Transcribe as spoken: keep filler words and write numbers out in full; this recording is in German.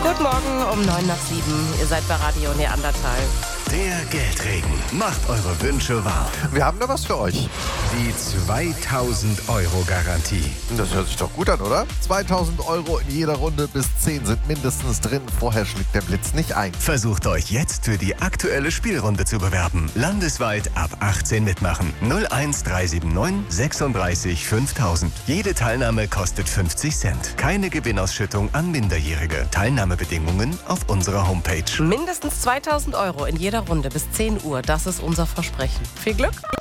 Guten Morgen um neun nach sieben. Ihr seid bei Radio Neandertal. Der Geldregen macht eure Wünsche wahr. Wir haben da was für euch. Die zweitausend Euro Garantie. Das hört sich doch gut an, oder? zweitausend Euro in jeder Runde, bis zehn sind mindestens drin. Vorher schlägt der Blitz nicht ein. Versucht euch jetzt für die aktuelle Spielrunde zu bewerben. Landesweit ab achtzehn mitmachen. null eins drei sieben neun sechsunddreißig fünftausend. Jede Teilnahme kostet fünfzig Cent. Keine Gewinnausschüttung an Minderjährige. Teilnahmebedingungen auf unserer Homepage. Mindestens zweitausend Euro in jeder Runde bis zehn Uhr. Das ist unser Versprechen. Viel Glück!